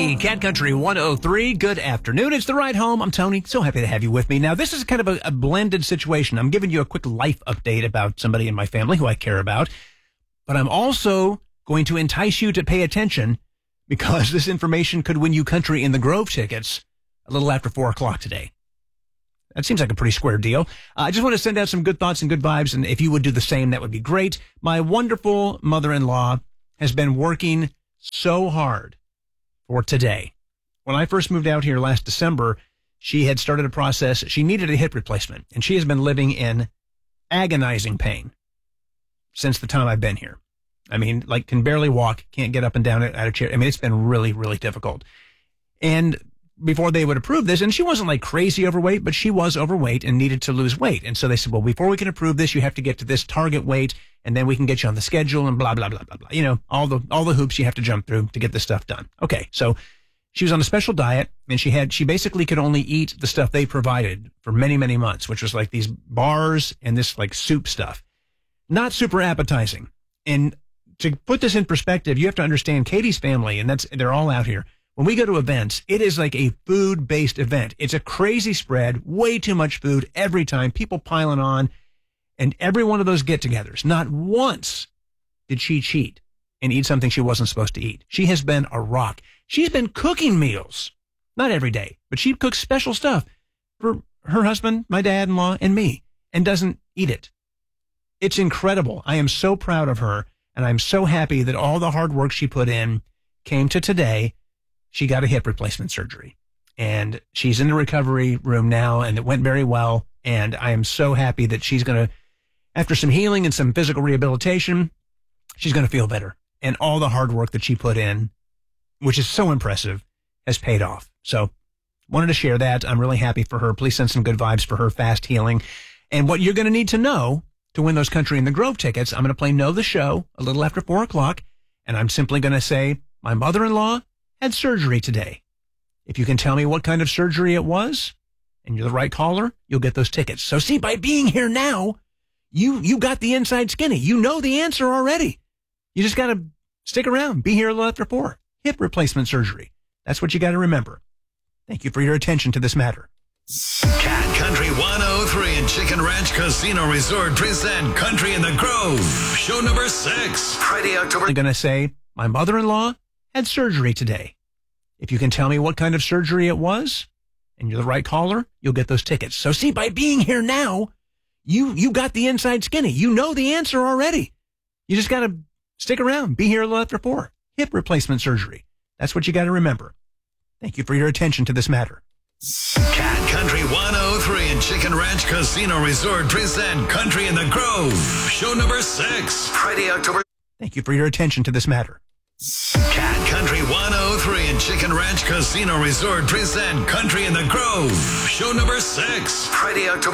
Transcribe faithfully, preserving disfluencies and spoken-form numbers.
Hey, Cat Country one oh three, good afternoon. It's The Ride Home. I'm Tony. So happy to have you with me. Now, this is kind of a, a blended situation. I'm giving you a quick life update about somebody in my family who I care about, but I'm also going to entice you to pay attention because this information could win you Country in the Grove tickets a little after four o'clock today. That seems like a pretty square deal. Uh, I just want to send out some good thoughts and good vibes, and if you would do the same, that would be great. My wonderful mother-in-law has been working so hard for today. When I first moved out here last December, she had started a process. She needed a hip replacement, and she has been living in agonizing pain since the time I've been here. I mean, like, can barely walk, can't get up and down out of chair. I mean, it's been really, really difficult. And before they would approve this, and she wasn't like crazy overweight, but she was overweight and needed to lose weight. And so they said, well, before we can approve this, you have to get to this target weight, and then we can get you on the schedule and blah, blah, blah, blah, blah. You know, all the, all the hoops you have to jump through to get this stuff done. Okay. So she was on a special diet, and she had, she basically could only eat the stuff they provided for many, many months, which was like these bars and this like soup stuff. Not super appetizing. And to put this in perspective, you have to understand Katie's family, and that's, they're all out here. When we go to events, it is like a food-based event. It's a crazy spread, way too much food every time, people piling on. And every one of those get-togethers, not once did she cheat and eat something she wasn't supposed to eat. She has been a rock. She's been cooking meals, not every day, but she cooks special stuff for her husband, my dad-in-law, and me, and doesn't eat it. It's incredible. I am so proud of her, and I'm so happy that all the hard work she put in came to today. She got a hip replacement surgery, and she's in the recovery room now, and it went very well. And I am so happy that she's going to, after some healing and some physical rehabilitation, she's going to feel better. And all the hard work that she put in, which is so impressive, has paid off. So wanted to share that. I'm really happy for her. Please send some good vibes for her fast healing. And what you're going to need to know to win those Country in the Grove tickets, I'm going to play Know the Show a little after four o'clock. And I'm simply going to say, my mother-in-law had surgery today. If you can tell me what kind of surgery it was, and you're the right caller, you'll get those tickets. So see, by being here now, you you got the inside skinny. You know the answer already. You just got to stick around. Be here a little after four. Hip replacement surgery. That's what you got to remember. Thank you for your attention to this matter. Cat Country one oh three and Chicken Ranch Casino Resort present Country in the Grove, show number six, Friday, October. I'm going to say, my mother-in-law had surgery today. If you can tell me what kind of surgery it was, and you're the right caller, you'll get those tickets. So see, by being here now, you you got the inside skinny. You know the answer already. You just got to stick around. Be here a little after four. Hip replacement surgery. That's what you got to remember. Thank you for your attention to this matter. Cat Country one oh three and Chicken Ranch Casino Resort present Country in the Grove, show number six, Friday, October. Thank you for your attention to this matter. Cat Country one oh three and Chicken Ranch Casino Resort present Country in the Grove, show number six, Friday, October.